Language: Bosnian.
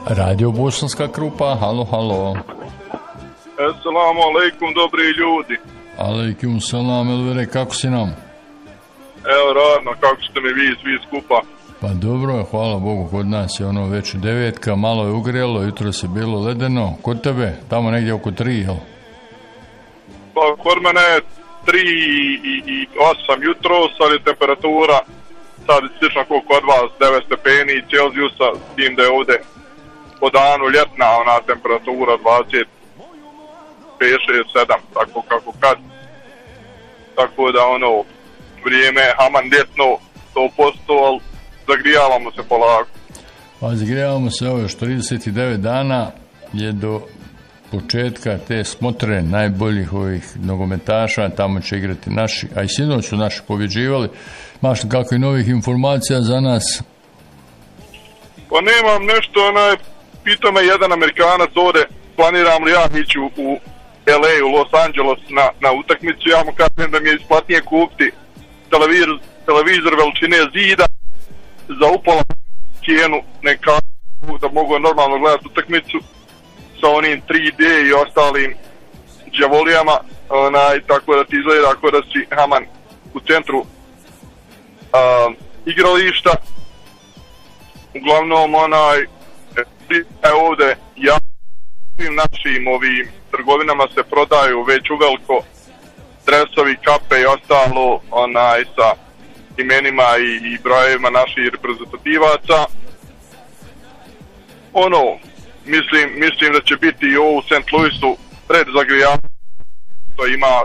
Radio Bosanska Krupa, halo, halo. Assalamu alaikum, dobri ljudi. Alaikum salam, Elvere, kako si nam? Evo, radno, kako ste mi vi svi skupa? Pa dobro je, hvala Bogu, kod nas je ono već 9, malo je ugrelo, jutro se bilo ledeno. Kod tebe, tamo negdje oko 3, jel? Pa kod mene je 3 i 8 jutro, sad je temperatura, sad je slično kao kod vas, 9 stepeni Celzijusa, s tim da je ovdje po danu ljetna ona temperatura 25, 6, 7, tako kako kad. Tako da ono, vrijeme je haman ljetno 100%, ali zagrijavamo se polako. Pa zagrijavamo se ovo još 39 dana je do početka te smotre najboljih ovih nogometaša, tamo će igrati naši, a i sinoć su naši pobjeđivali. Imaš li kakve novih informacija za nas? Pa nemam nešto, pitao me jedan Amerikanac ovdje, planiram li ja ići u LA, u Los Angeles na utakmicu, ja mu kažem da mi je isplatnije kupiti televizor veličine zida za upola cijenu neka da mogu normalno gledati utakmicu sa onim 3D i ostalim djavolijama, tako da ti izgleda ako da si haman u centru igrališta. Uglavnom ovdje ja našim ovim trgovinama se prodaju već uveliko dresovi, kape i ostalo sa imenima i brojevima naših reprezentativaca. Mislim da će biti i ovo u St. Louisu pred zagrijavanje, to ima